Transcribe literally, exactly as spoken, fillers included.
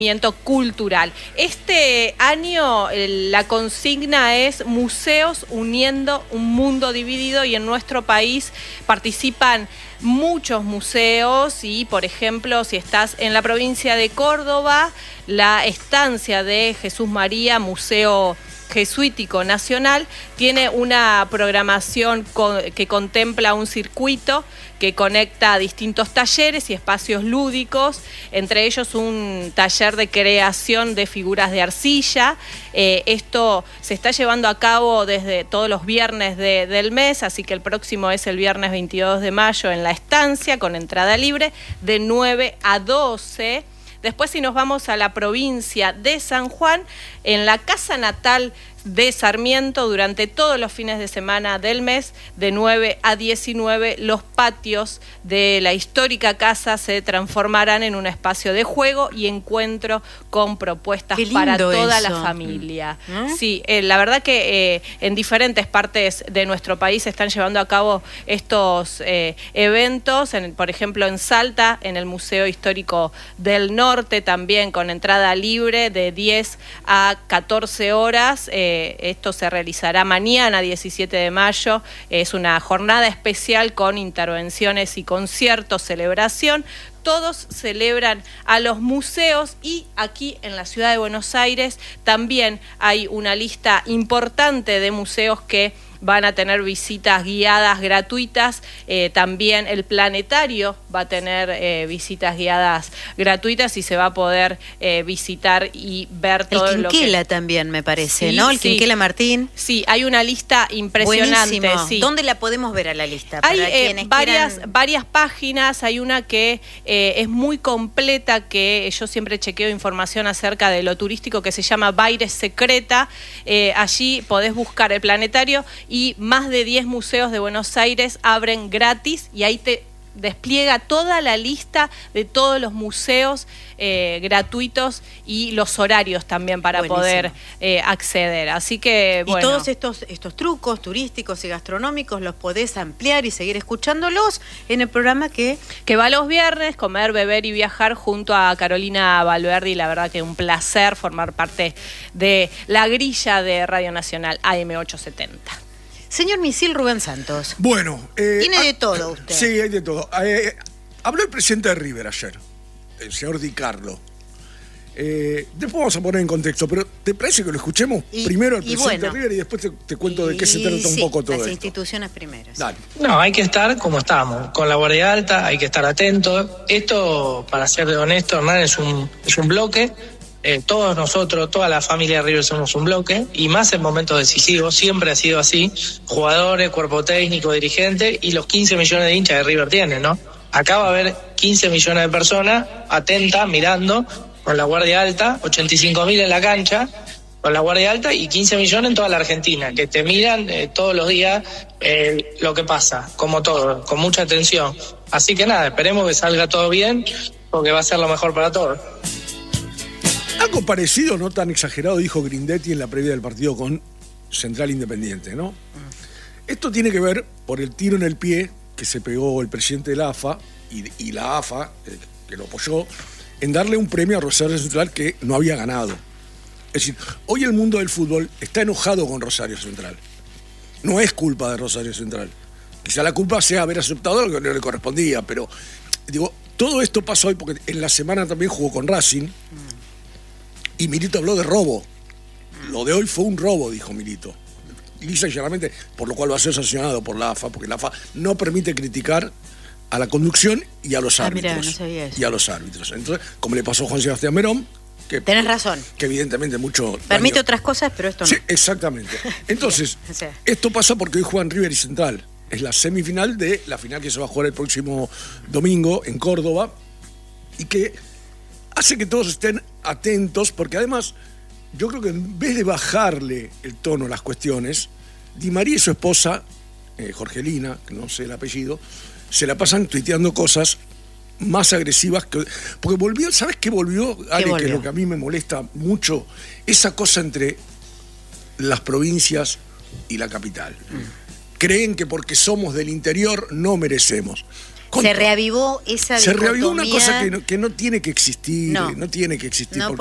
Cultural. Este año la consigna es Museos uniendo un mundo dividido, y en nuestro país participan muchos museos y, por ejemplo, si estás en la provincia de Córdoba, la estancia de Jesús María, Museo Jesuítico Nacional, tiene una programación que contempla un circuito que conecta distintos talleres y espacios lúdicos, entre ellos un taller de creación de figuras de arcilla. Eh, esto se está llevando a cabo desde todos los viernes de, del mes, así que el próximo es el viernes veintidós de mayo en la estancia, con entrada libre, de nueve a doce. Después, si nos vamos a la provincia de San Juan, en la casa natal de Sarmiento, durante todos los fines de semana del mes, de nueve a diecinueve, los patios de la histórica casa se transformarán en un espacio de juego y encuentro con propuestas para toda eso. La familia. ¿Mm? Sí, eh, la verdad que eh, en diferentes partes de nuestro país se están llevando a cabo estos eh, eventos, en, por ejemplo en Salta, en el Museo Histórico del Norte, también con entrada libre de diez a catorce horas. Eh, Esto se realizará mañana, diecisiete de mayo. Es una jornada especial con intervenciones y conciertos, celebración. Todos celebran a los museos, y aquí en la ciudad de Buenos Aires también hay una lista importante de museos que van a tener visitas guiadas gratuitas. Eh, también el Planetario va a tener eh, visitas guiadas gratuitas y se va a poder eh, visitar y ver todo el lo que... El Quinquela también, me parece, sí, ¿no? El sí. Quinquela Martín. Sí, hay una lista impresionante. Sí. ¿Dónde la podemos ver a la lista? Hay para eh, quienes varias, quieran... varias páginas. Hay una que eh, es muy completa, que yo siempre chequeo información acerca de lo turístico, que se llama Baires Secreta. Eh, allí podés buscar el Planetario, y más de diez museos de Buenos Aires abren gratis, y ahí te despliega toda la lista de todos los museos eh, gratuitos y los horarios también para Buenísimo. poder eh, acceder. Así que, bueno. Y todos estos, estos trucos turísticos y gastronómicos los podés ampliar y seguir escuchándolos en el programa que... Que va los viernes, Comer, Beber y Viajar, junto a Carolina Valverde, y la verdad que un placer formar parte de la grilla de Radio Nacional A M ochocientos setenta. Señor Misil Rubén Santos. Bueno. Eh, Tiene ah, de todo usted. Sí, hay de todo. Eh, habló el presidente de River ayer, el señor Di Carlo. Eh, después vamos a poner en contexto, pero ¿te parece que lo escuchemos y, primero al presidente bueno, de River y después te, te cuento y, de qué se trata un sí, poco todo las esto? Instituciones primeras. Dale. No, hay que estar como estamos, con la guardia alta, hay que estar atentos. Esto, para ser honesto, hermano, es un, es un bloque. Eh, todos nosotros, toda la familia de River somos un bloque, y más en momentos decisivos, siempre ha sido así. Jugadores, cuerpo técnico, dirigente, y los quince millones de hinchas de River tienen, ¿no? Acá va a haber quince millones de personas atentas, mirando, con la guardia alta, ochenta y cinco mil en la cancha, con la guardia alta, y quince millones en toda la Argentina, que te miran eh, todos los días eh, lo que pasa, como todo, con mucha atención. Así que nada, esperemos que salga todo bien, porque va a ser lo mejor para todos. Algo parecido, no tan exagerado, dijo Grindetti en la previa del partido con Central Independiente, ¿no? Esto tiene que ver por el tiro en el pie que se pegó el presidente de la A F A y, y la A F A, eh, que lo apoyó, en darle un premio a Rosario Central que no había ganado. Es decir, hoy el mundo del fútbol está enojado con Rosario Central. No es culpa de Rosario Central. Quizá la culpa sea haber aceptado lo que no le correspondía, pero digo, todo esto pasó hoy porque en la semana también jugó con Racing. Y Milito habló de robo. Lo de hoy fue un robo, dijo Milito. Lisa y llanamente, por lo cual va a ser sancionado por la A F A, porque la A F A no permite criticar a la conducción y a los ah, árbitros. Mirá, no sabía eso. Y a los árbitros. Entonces, como le pasó a Juan Sebastián Verón, que, tenés razón. Que evidentemente mucho... Permite daño. Otras cosas, pero esto no. Sí, exactamente. Entonces, o sea. esto pasa porque hoy juegan River y Central. Es la semifinal de la final que se va a jugar el próximo domingo en Córdoba, y que hace que todos estén atentos, porque además yo creo que en vez de bajarle el tono a las cuestiones, Di María y su esposa, eh, Jorgelina, que no sé el apellido, se la pasan tuiteando cosas más agresivas que... Porque volvió, ¿sabes qué volvió? Ale, volvió? Que es lo que a mí me molesta mucho, esa cosa entre las provincias y la capital. Mm. Creen que porque somos del interior no merecemos. Contra. Se reavivó esa Se reavivó una dicotomía. cosa que no, que no tiene que existir, No. no tiene que existir. No, porque